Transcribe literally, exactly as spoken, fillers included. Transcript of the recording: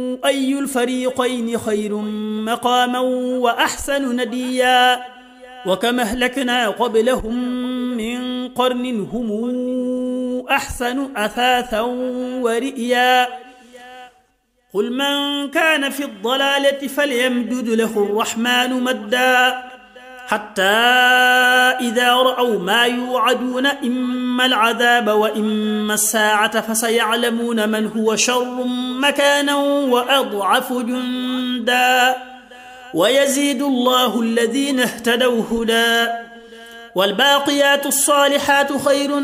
أي الفريقين خير مقاما وأحسن نديا وكما أهلكنا قبلهم من قرن هم أحسن أثاثا ورئيا قل من كان في الضلالة فليمدد له الرحمن مدا حتى إذا رأوا ما يوعدون إما العذاب وإما الساعة فسيعلمون من هو شر مكانا وأضعف جندا ويزيد الله الذين اهتدوا هدى والباقيات الصالحات خير